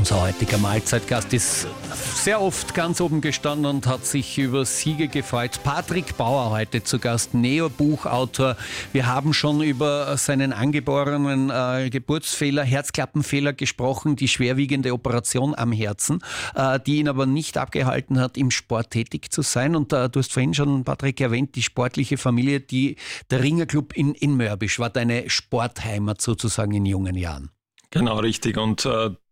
Unser heutiger Mahlzeitgast ist sehr oft ganz oben gestanden und hat sich über Siege gefreut. Patrick Bauer heute zu Gast, Neo-Buchautor. Wir haben schon über seinen angeborenen Geburtsfehler, Herzklappenfehler gesprochen, die schwerwiegende Operation am Herzen, die ihn aber nicht abgehalten hat, im Sport tätig zu sein. Und du hast vorhin schon, Patrick, erwähnt, die sportliche Familie, der Ringerclub in Mörbisch war deine Sportheimat sozusagen in jungen Jahren. Genau, richtig. Und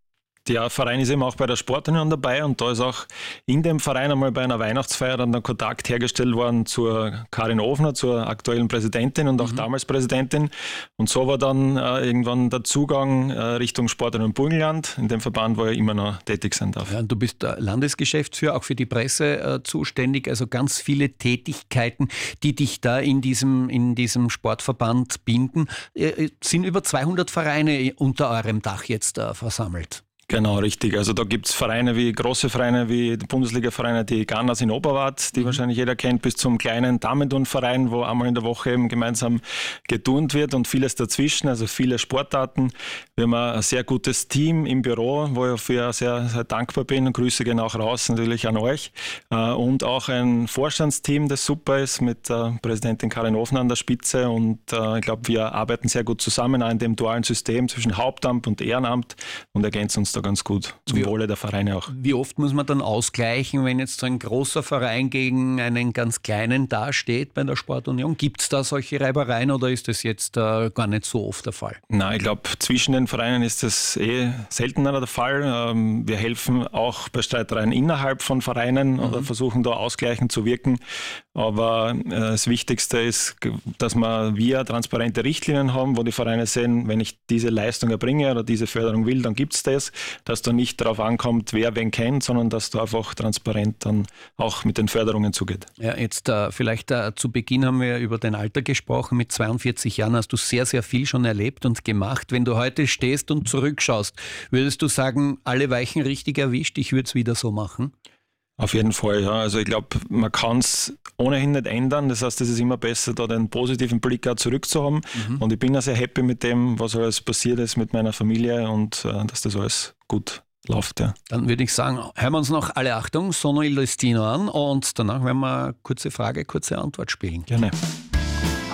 der Verein ist eben auch bei der Sportunion dabei und da ist auch in dem Verein einmal bei einer Weihnachtsfeier dann der Kontakt hergestellt worden zur Karin Ofner, zur aktuellen Präsidentin und auch damals Präsidentin. Und so war dann irgendwann der Zugang Richtung Sportunion Burgenland, in dem Verband, wo ich immer noch tätig sein darf. Ja, und du bist Landesgeschäftsführer, auch für die Presse zuständig, also ganz viele Tätigkeiten, die dich da in diesem Sportverband binden. Sind über 200 Vereine unter eurem Dach jetzt versammelt? Genau, richtig. Also da gibt es große Vereine wie die Bundesliga-Vereine, die Ganas in Oberwart, die wahrscheinlich jeder kennt, bis zum kleinen Damenturnverein, wo einmal in der Woche eben gemeinsam geturnt wird und vieles dazwischen, also viele Sportarten. Wir haben ein sehr gutes Team im Büro, wo ich dafür sehr, sehr dankbar bin und Grüße gehen auch raus natürlich an euch. Und auch ein Vorstandsteam, das super ist, mit Präsidentin Karin Ofner an der Spitze und ich glaube, wir arbeiten sehr gut zusammen auch in dem dualen System zwischen Hauptamt und Ehrenamt und ergänzen uns da ganz gut, zum Wohle der Vereine auch. Wie oft muss man dann ausgleichen, wenn jetzt so ein großer Verein gegen einen ganz kleinen dasteht bei der Sportunion? Gibt es da solche Reibereien oder ist das jetzt gar nicht so oft der Fall? Nein, ich glaube, zwischen den Vereinen ist das seltener der Fall. Wir helfen auch bei Streitereien innerhalb von Vereinen oder versuchen da ausgleichend zu wirken. Aber das Wichtigste ist, dass wir transparente Richtlinien haben, wo die Vereine sehen, wenn ich diese Leistung erbringe oder diese Förderung will, dann gibt es das. Dass da nicht darauf ankommt, wer wen kennt, sondern dass da einfach transparent dann auch mit den Förderungen zugeht. Ja, jetzt vielleicht zu Beginn haben wir über dein Alter gesprochen. Mit 42 Jahren hast du sehr, sehr viel schon erlebt und gemacht. Wenn du heute stehst und zurückschaust, würdest du sagen, alle Weichen richtig erwischt, ich würde es wieder so machen? Auf jeden Fall, ja. Also ich glaube, man kann es ohnehin nicht ändern. Das heißt, es ist immer besser, da den positiven Blick auch zurückzuhaben. Und ich bin ja sehr happy mit dem, was alles passiert ist mit meiner Familie und dass das alles gut läuft. Ja. Dann würde ich sagen, hören wir uns noch alle Achtung, Sono il Destino an und danach werden wir kurze Frage, kurze Antwort spielen. Gerne.